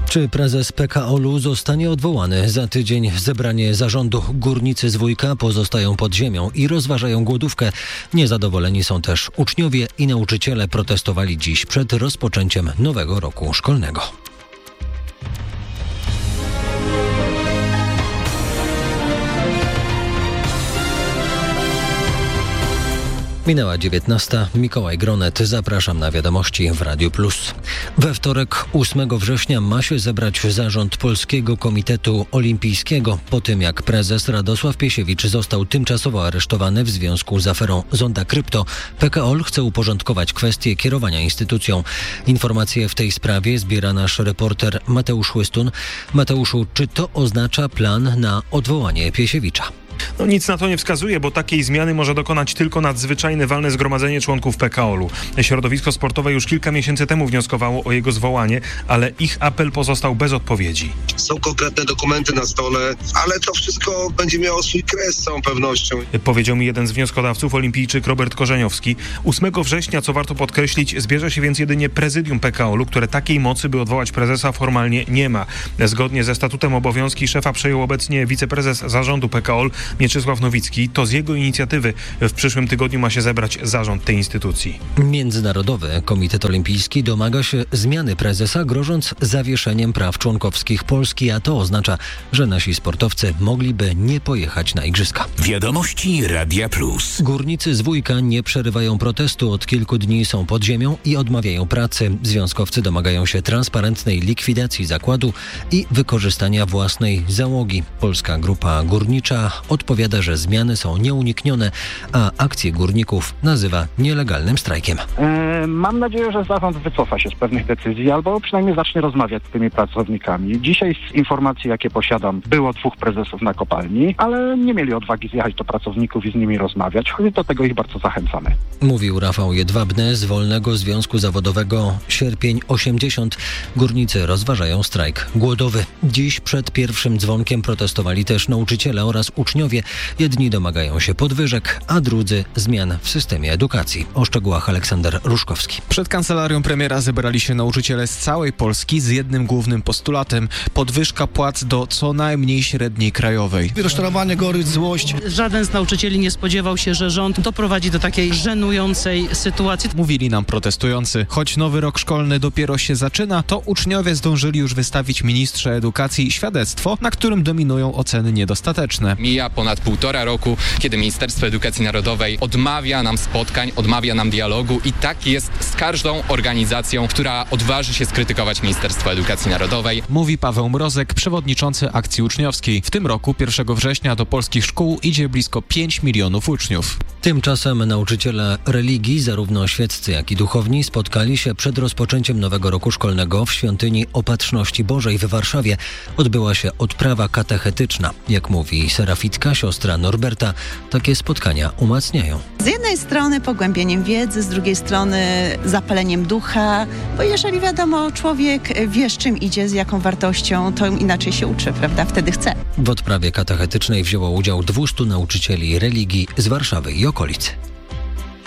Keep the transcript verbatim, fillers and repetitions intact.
Czy prezes P K O L-u zostanie odwołany? Za tydzień zebranie zarządu. Górnicy z Wujka pozostają pod ziemią i rozważają głodówkę. Niezadowoleni są też uczniowie i nauczyciele. Protestowali dziś przed rozpoczęciem nowego roku szkolnego. Minęła dziewiętnasta. Mikołaj Gronet. Zapraszam na wiadomości w Radiu Plus. We wtorek ósmego września ma się zebrać zarząd Polskiego Komitetu Olimpijskiego. Po tym jak prezes Radosław Piesiewicz został tymczasowo aresztowany w związku z aferą Zonda Krypto, P K O L chce uporządkować kwestię kierowania instytucją. Informacje w tej sprawie zbiera nasz reporter Mateusz Chłystun. Mateuszu, czy to oznacza plan na odwołanie Piesiewicza? No nic na to nie wskazuje, bo takiej zmiany może dokonać tylko nadzwyczajne walne zgromadzenie członków P K O L-u. Środowisko sportowe już kilka miesięcy temu wnioskowało o jego zwołanie, ale ich apel pozostał bez odpowiedzi. Są konkretne dokumenty na stole, ale to wszystko będzie miało swój kres z całą pewnością. Powiedział mi jeden z wnioskodawców, olimpijczyk Robert Korzeniowski. ósmego września, co warto podkreślić, zbierze się więc jedynie prezydium P K O L-u, które takiej mocy, by odwołać prezesa, formalnie nie ma. Zgodnie ze statutem obowiązki szefa przejął obecnie wiceprezes zarządu P K O L Mieczysław Nowicki. To z jego inicjatywy w przyszłym tygodniu ma się zebrać zarząd tej instytucji. Międzynarodowy Komitet Olimpijski domaga się zmiany prezesa, grożąc zawieszeniem praw członkowskich Polski, a to oznacza, że nasi sportowcy mogliby nie pojechać na igrzyska. Wiadomości Radia Plus. Górnicy z Wujka nie przerywają protestu. Od kilku dni są pod ziemią i odmawiają pracy. Związkowcy domagają się transparentnej likwidacji zakładu i wykorzystania własnej załogi. Polska Grupa Górnicza odpowiada, że zmiany są nieuniknione, a akcję górników nazywa nielegalnym strajkiem. E, mam nadzieję, że zarząd wycofa się z pewnych decyzji albo przynajmniej zacznie rozmawiać z tymi pracownikami. Dzisiaj z informacji, jakie posiadam, było dwóch prezesów na kopalni, ale nie mieli odwagi zjechać do pracowników i z nimi rozmawiać. Do tego ich bardzo zachęcamy. Mówił Rafał Jedwabny z Wolnego Związku Zawodowego Sierpień osiemdziesiąt. Górnicy rozważają strajk głodowy. Dziś przed pierwszym dzwonkiem protestowali też nauczyciele oraz uczniowie. Jedni domagają się podwyżek, a drudzy zmian w systemie edukacji. O szczegółach Aleksander Ruszkowski. Przed kancelarią premiera zebrali się nauczyciele z całej Polski z jednym głównym postulatem: podwyżka płac do co najmniej średniej krajowej. Rozczarowanie, gorycz, złość. Żaden z nauczycieli nie spodziewał się, że rząd doprowadzi do takiej żenującej sytuacji. Mówili nam protestujący. Choć nowy rok szkolny dopiero się zaczyna, to uczniowie zdążyli już wystawić ministrze edukacji świadectwo, na którym dominują oceny niedostateczne. Mija ponad półtora roku, kiedy Ministerstwo Edukacji Narodowej odmawia nam spotkań, odmawia nam dialogu i tak jest z każdą organizacją, która odważy się skrytykować Ministerstwo Edukacji Narodowej. Mówi Paweł Mrozek, przewodniczący akcji uczniowskiej. W tym roku, pierwszego września, do polskich szkół idzie blisko pięć milionów uczniów. Tymczasem nauczyciele religii, zarówno świeccy, jak i duchowni, spotkali się przed rozpoczęciem nowego roku szkolnego w Świątyni Opatrzności Bożej w Warszawie. Odbyła się odprawa katechetyczna. Jak mówi Serafitka, siostra Norberta, takie spotkania umacniają. Z jednej strony pogłębieniem wiedzy, z drugiej strony zapaleniem ducha, bo jeżeli wiadomo, człowiek wie, z czym idzie, z jaką wartością, to inaczej się uczy, prawda? Wtedy chce. W odprawie katechetycznej wzięło udział dwustu nauczycieli religii z Warszawy i okolicy.